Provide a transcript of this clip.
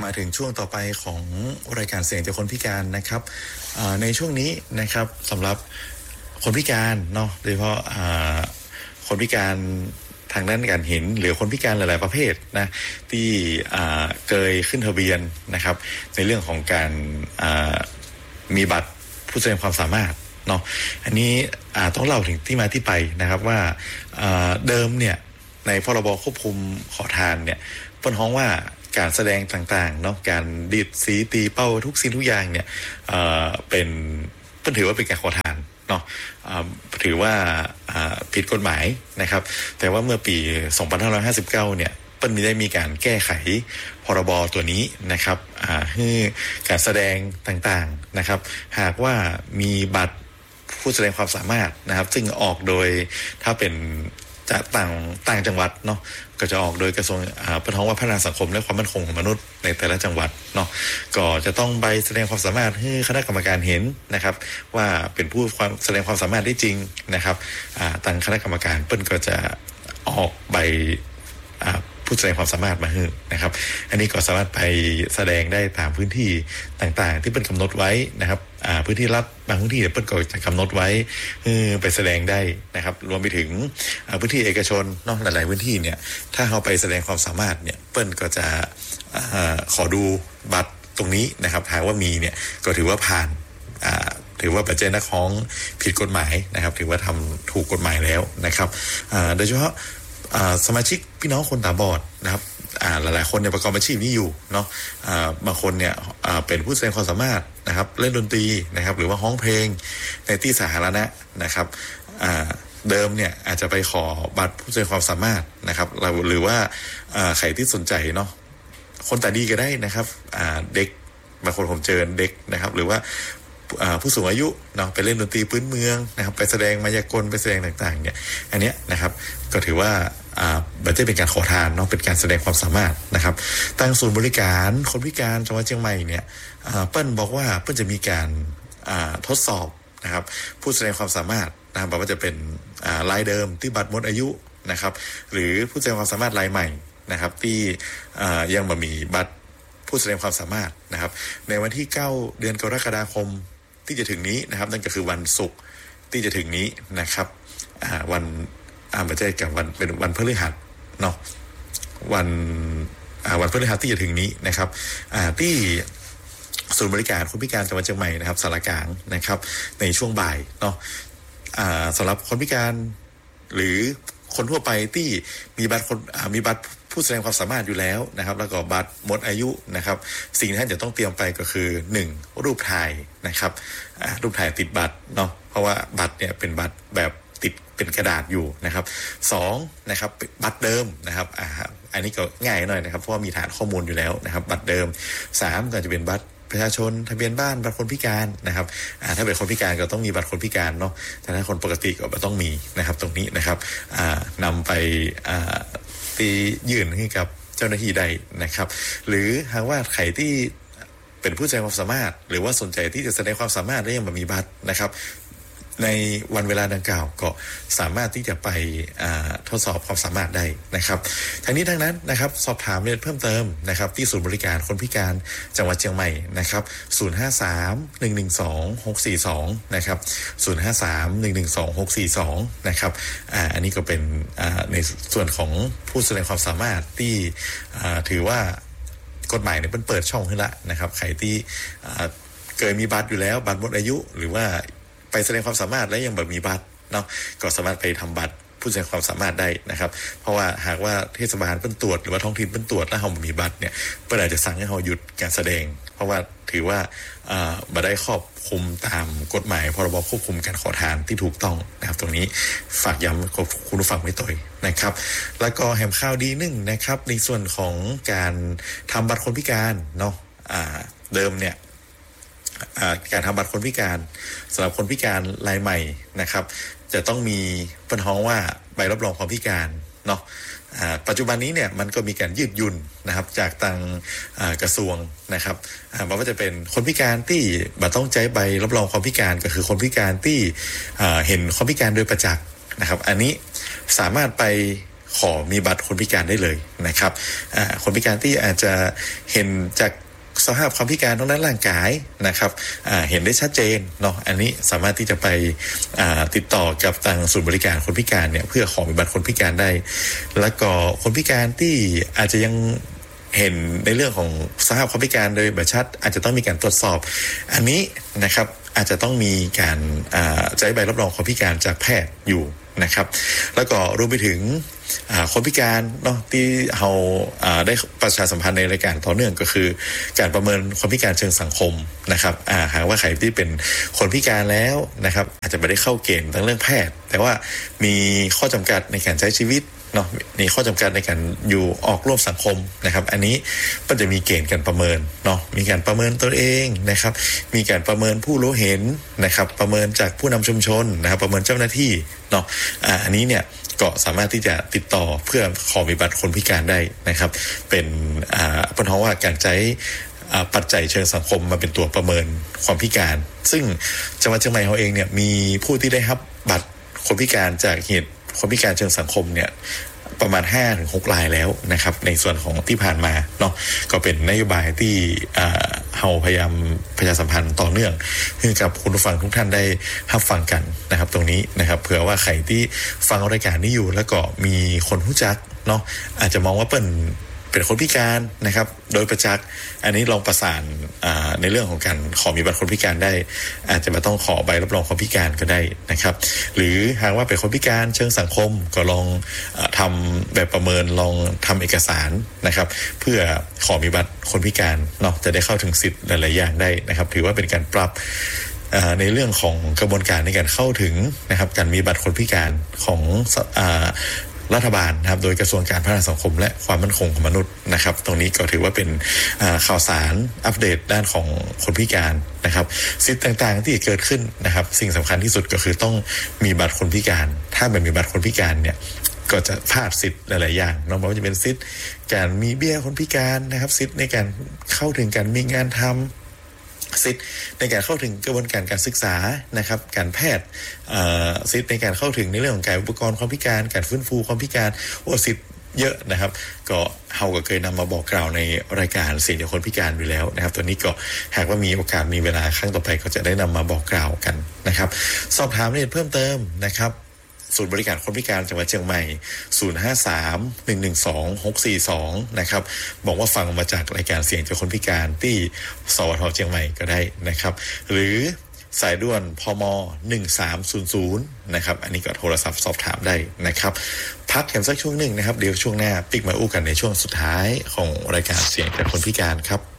มาถึงช่วงต่อไปของรายการเสียงจากคนพิการนะครับในช่วงนี้นะครับสำหรับคนพิการเนาะโดยเฉพาะคนพิการทางด้านการเห็นหรือคนพิการหลายๆประเภทนะที่เคยขึ้นทะเบียนนะครับในเรื่องของการมีบัตรผู้แสดงความสามารถเนาะอันนี้ต้องเล่าถึงที่มาที่ไปนะครับว่าเดิมเนี่ยในพรบควบคุมขอทานเนี่ยเปิ้นฮ้องว่าการแสดงต่างๆเนาะการดีดสีตีเป้าทุกสิ่งทุกอย่างเนี่ยเป็นเปิ้นถือว่าเป็นการขอทานเนาะถือว่าผิดกฎหมายนะครับแต่ว่าเมื่อปี2559เนี่ยเปิ้นได้มีการแก้ไขพรบตัวนี้นะครับให้การแสดงต่างๆนะครับหากว่ามีบัตรผู้แสดงความสามารถนะครับซึ่งออกโดยถ้าเป็นจากต่างจังหวัดเนาะก็จะออกโดยกระทรวงพัฒนาสังคมและความมั่นคงของมนุษย์ในแต่ละจังหวัดเนาะก็จะต้องใบแสดงความสามารถให้คณะกรรมการเห็นนะครับว่าเป็นผู้แสดงความสามารถได้จริงนะครับทางคณะกรรมการเปิ้นก็จะออกใบผู้แสดงความสามารถมาให้นะครับอันนี้ก็สามารถไปแสดงได้ตามพื้นที่ต่างๆที่เปิ้นกำหนดไว้นะครับพื้นที่รัฐบางพื้นที่เปิ้ลก็จะกำหนดไว้ไปแสดงได้นะครับรวมไปถึงพื้นที่เอกชนเนาะหลายๆพื้นที่เนี่ยถ้าเขาไปแสดงความสามารถเนี่ยเปิ้ลก็จะขอดูบัตรตรงนี้นะครับหากว่ามีเนี่ยก็ถือว่าผ่านถือว่าปัจจัยนักฮ้องผิดกฎหมายนะครับถือว่าทำถูกกฎหมายแล้วนะครับโดยเฉพาะสมาชิกพี่น้องคนตาบอดนะครับหลายๆคนเนี่ยประกอบอาชีพนี้อยู่เนาะบางคนเนี่ยเป็นผู้แสดงความสามารถนะครับเล่นดนตรีนะครับหรือว่าร้องเพลงในที่สาธารณะนะครับเดิมเนี่ยอาจจะไปขอบัตรผู้แสดงความสามารถนะครับหรือว่าใครที่สนใจเนาะคนตาดีก็ได้นะครับเด็กบางคนผมเจอเด็กนะครับหรือว่าผู้สูงอายุเนาะไปเล่นดนตรีพื้นเมืองนะครับไปแสดงมายากลไปแสดงต่างๆเนี่ยอันเนี้ยนะครับก็ถือว่าบัตรเป็นการขอทานเนาะเป็นการแสดงความสามารถนะครับตั้งศูนย์บริการคนพิการจังหวัดเชียงใหม่เนี่ยเปิ้ลบอกว่าเปิ้ลจะมีการทดสอบนะครับผู้แสดงความสามารถนะครับว่าจะเป็นรายเดิมที่บัตรหมดอายุนะครับหรือผู้แสดงความสามารถรายใหม่นะครับที่ยังบ่มีบัตรผู้แสดงความสามารถนะครับในวันที่9เดือนกรกฎาคมที่จะถึงนี้นะครับนั่นก็คือวันศุกร์ที่จะถึงนี้นะครับวันไม่ใช่กับวันเป็นวันพฤหัสเนาะวันพฤหัสที่จะถึงนี้นะครับที่ศูนย์บริการคนพิการจังหวัดเชียงใหม่นะครับสารกลางนะครับในช่วงบ่ายเนาะสำหรับคนพิการหรือคนทั่วไปที่มีบัตรมีบัตรผู้แสดงความสามารถอยู่แล้วนะครับแล้วก็บัตรหมดอายุนะครับสิ่งที่ท่านจะต้องเตรียมไปก็คือ1รูปถ่ายนะครับรูปถ่ายติดบัตรเนาะเพราะว่าบัตรเนี่ยเป็นบัตรแบบติดเป็นกระดาษอยู่นะครับ2นะครับบัตรเดิมนะครับอันนี้ก็ง่ายหน่อยนะครับเพราะว่ามีฐานข้อมูลอยู่แล้วนะครับบัตรเดิม3ก็จะเป็นบัตรประชาชนทะเบียนบ้านบัตรคนพิการนะครับถ้าเป็นคนพิการก็ต้องมีบัตรคนพิการเนาะแต่ถ้าคนปกติก็ไม่ต้องมีนะครับตรงนี้นะครับนำไปตียื่นให้กับเจ้าหน้าที่ได้นะครับหรือหากว่าใครที่เป็นผู้แสดงความสามารถหรือว่าสนใจที่จะแสดงความสามารถและยังไม่มีบัตรนะครับในวันเวลาดังกล่าวก็สามารถที่จะไปทดสอบความสามารถได้นะครับทั้งนี้ทั้งนั้นนะครับสอบถามเพิ่มเติมนะครับที่ศูนย์บริการคนพิการจังหวัดเชียงใหม่นะครับ053-112-642นะครับ053-112-642นะครับอันนี้ก็เป็นในส่วนของผู้แสดงความสามารถที่ถือว่ากฎหมายเนี่ยเปิดช่องให้ละนะครับใครที่เคยมีบัตรอยู่แล้วบัตรหมดอายุหรือว่าไปแสดงความสามารถและยังแบบมีบัตรเนาะก็สามารถไปทำบัตรผู้แสดงความสามารถได้นะครับเพราะว่าหากว่าเทศบาลเปิ้ลตรวจหรือว่าท้องถิ่นเปิ้ลตรวจแล้วเรามีบัตรเนี่ยเปิ้ลอาจจะสั่งให้เราหยุดการแสดงเพราะว่าถือว่าบ่ได้ครอบคลุมตามกฎหมายพรบควบคุมการขอทานที่ถูกต้องนะครับตรงนี้ฝากย้ำกับคุณผู้ฟังไว้ต่อยนะครับแล้วก็แหมข่าวดีนึงนะครับในส่วนของการทำบัตรคนพิการเนาะเดิมเนี่ยการทำบัตรคนพิการสำหรับคนพิการรายใหม่นะครับจะต้องมีเปิ้นฮ้องว่าใบรับรองความพิการเนาะปัจจุบันนี้เนี่ยมันก็มีการยืดหยุ่นนะครับจากทางกระทรวงนะครับบอกว่าจะเป็นคนพิการที่บ่ต้องใช้ใบรับรองความพิการก็คือคนพิการที่เห็นความพิการโดยประจักษ์นะครับอันนี้สามารถไปขอมีบัตรคนพิการได้เลยนะครับคนพิการที่อาจจะเห็นจากสภาพความพิการทางด้านร่างกายนะครับเห็นได้ชัดเจนเนาะอันนี้สามารถที่จะไปติดต่อกับทางศูนย์บริการคนพิการเนี่ยเพื่อขอมีบัตรคนพิการได้แล้วก็คนพิการที่อาจจะยังเห็นในเรื่องของสภาพความพิการโดยแบบชัดอาจจะต้องมีการตรวจสอบอันนี้นะครับอาจจะต้องมีการใช้ใบรับรองความพิการจากแพทย์อยู่นะครับแล้วก็รวมไปถึงคนพิการเนาะที่เราได้ประชาสัมพันธ์ในรายการต่อเนื่องก็คือการประเมินความพิการเชิงสังคมนะครับหากว่าใครที่เป็นคนพิการแล้วนะครับอาจจะไม่ได้เข้าเกณฑ์ทางเรื่องแพทย์แต่ว่ามีข้อจำกัดในการใช้ชีวิตเนาะมีข้อจำกัดในการอยู่ออกร่วมสังคมนะครับอันนี้ก็จะมีเกณฑ์การประเมินเนาะมีการประเมินตัวเองนะครับมีการประเมินผู้รู้เห็นนะครับประเมินจากผู้นำชุมชนนะครับประเมินเจ้าหน้าที่เนาะอันนี้เนี่ยก็สามารถที่จะติดต่อเพื่อขอมีบัตรคนพิการได้นะครับเป็นเพราะว่าการใช้ปัจจัยเชิงสังคมมาเป็นตัวประเมินความพิการซึ่งจังหวัดเชียงใหม่เขาเองเนี่ยมีผู้ที่ได้รับบัตรคนพิการจากเหตุคนพิการเชิงสังคมเนี่ยประมาณ 5-6 รายแล้วนะครับในส่วนของที่ผ่านมาเนาะก็เป็นนโยบายที่เราพยายามประชาสัมพันธ์ต่อเนื่องให้กับคุณผู้ฟังทุกท่านได้รับฟังกันนะครับตรงนี้นะครับเผื่อว่าใครที่ฟังรายการนี้อยู่แล้วก็มีคนรู้จักเนาะอาจจะมองว่าเป็นคนพิการนะครับโดยประจักษ์อันนี้ลองประสานในเรื่องของการขอมีบัตรคนพิการได้อาจจะไม่ต้องขอใบรับรองความพิการก็ได้นะครับหรือหากว่าเป็นคนพิการเชิงสังคมก็ลองทำแบบประเมินลองทำเอกสารนะครับเพื่อขอมีบัตรคนพิการเนาะจะได้เข้าถึงสิทธิ์หลายๆอย่างได้นะครับถือว่าเป็นการปรับในเรื่องของกระบวนการในการเข้าถึงนะครับการมีบัตรคนพิการของรัฐบาลนะครับโดยกระทรวงการพัฒนาสังคมและความมั่นคงของมนุษย์นะครับตรงนี้ก็ถือว่าเป็นข่าวสารอัปเดตด้านของคนพิการนะครับสิทธิต่างๆที่เกิดขึ้นนะครับสิ่งสำคัญที่สุดก็คือต้องมีบัตรคนพิการถ้าไม่มีบัตรคนพิการเนี่ยก็จะพลาดสิทธิ์หลายๆอย่างเนาะไม่ว่าจะเป็นสิทธิ์การมีเบี้ยคนพิการนะครับสิทธิ์ในการเข้าถึงการมีงานทำสิทธิ์ในการเข้าถึงกระบวนการศึกษานะครับการแพทย์สิทธิ์ในการเข้าถึงในเรื่องของการอุปกรณ์ความพิการการฟื้นฟูความพิการสิทธิ์เยอะนะครับก็เราก็เคยนำมาบอกกล่าวในรายการเสียงจากคนพิการอยู่แล้วนะครับตัวนี้ก็หากว่ามีโอกาสมีเวลาครั้งต่อไปก็จะได้นำมาบอกกล่าวกันนะครับสอบถามรายละเอียดเพิ่มเติมนะครับศูนย์บริการคนพิการจังหวัดเชียงใหม่053-112-642นะครับบอกว่าฟังมาจากรายการเสียงจากคนพิการที่สวท.เชียงใหม่ก็ได้นะครับหรือสายด่วนพม1300นะครับอันนี้ก็โทรศัพท์สอบถามได้นะครับพักแถมสักช่วงหนึ่งนะครับเดี๋ยวช่วงหน้าปิกมาอู้กันในช่วงสุดท้ายของรายการเสียงจากคนพิการครับ